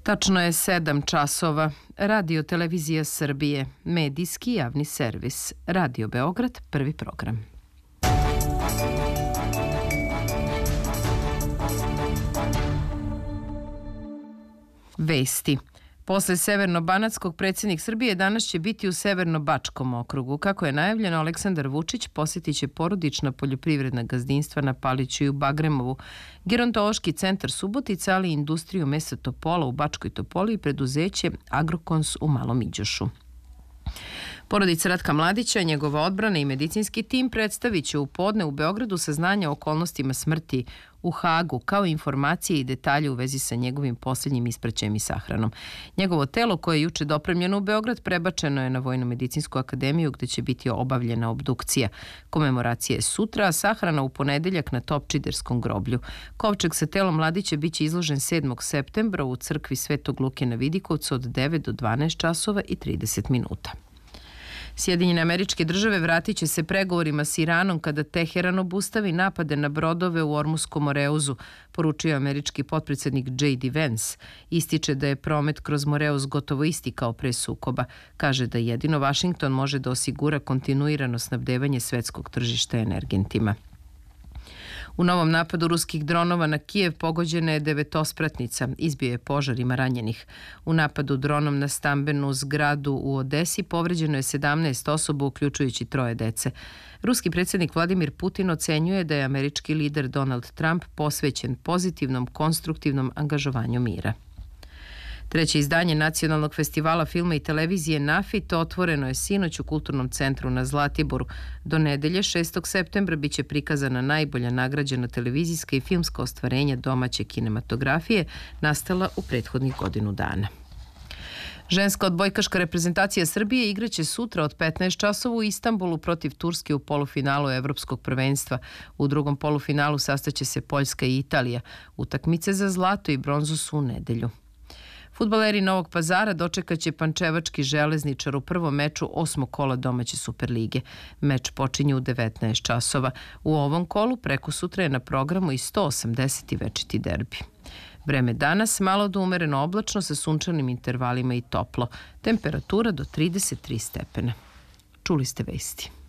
Tačno je 7 časova. Radio Televizija Srbije, medijski javni servis. Radio Beograd, prvi program. Vesti. Posle Severno-banatskog predsjednik Srbije danas će biti u Severno-bačkom okrugu. Kako je najavljeno, Aleksandar Vučić posjetit će porodična poljoprivredna gazdinstva na Paliću i u Bagremovu, gerontološki centar Subotica, ali i industriju mesa Topola u Bačkoj Topoli i preduzeće Agrokons u Malom Iđošu. Porodica Ratka Mladića, njegova odbrana i medicinski tim predstavit će u podne u Beogradu saznanja o okolnostima smrti u Hagu, kao i informacije i detalje u vezi sa njegovim posljednjim ispraćajem i sahranom. Njegovo telo, koje je juče dopremljeno u Beograd, prebačeno je na Vojno-medicinsku akademiju gde će biti obavljena obdukcija. Komemoracija je sutra, a sahrana u ponedeljak na Topčiderskom groblju. Kovčeg sa telom Mladića biće izložen 7. septembra u crkvi Svetog Luke na Vidikovcu od 9 do 12 časova i 30 minuta. Sjedinjene Američke Države vratit će se pregovorima s Iranom kada Teheran obustavi napade na brodove u Ormuskom Moreuzu, poručio američki potpredsjednik J.D. Vance. Ističe da je promet kroz Moreuz gotovo isti kao pre sukoba. Kaže da jedino Vašington može da osigura kontinuirano snabdevanje svetskog tržišta energentima. U novom napadu ruskih dronova na Kijev pogođena je 9-spratnica. Izbio je požar, ima ranjenih. U napadu dronom na stambenu zgradu u Odesi povređeno je 17 osoba, uključujući 3 dece. Ruski predsjednik Vladimir Putin ocenjuje da je američki lider Donald Trump posvećen pozitivnom, konstruktivnom angažovanju mira. Treće izdanje Nacionalnog festivala filma i televizije NAFIT otvoreno je sinoć u Kulturnom centru na Zlatiboru. Do nedelje, 6. septembra, biće prikazana najbolja nagrađena televizijska i filmska ostvarenja domaće kinematografije nastala u prethodnih godinu dana. Ženska odbojkaška reprezentacija Srbije igraće sutra od 15 časova u Istanbulu protiv Turske u polufinalu Evropskog prvenstva. U drugom polufinalu sastaće se Poljska i Italija. Utakmice za zlato i bronzu su u nedelju. Fudbaleri Novog Pazara dočekaće Pančevački Železničar u prvom meču 8. kola domaće Superlige. Meč počinje u 19 časova. U ovom kolu preko sutra je na programu i 180. večiti derbi. Vreme danas malo do umereno oblačno sa sunčanim intervalima i toplo. Temperatura do 33 stepena. Čuli ste vesti.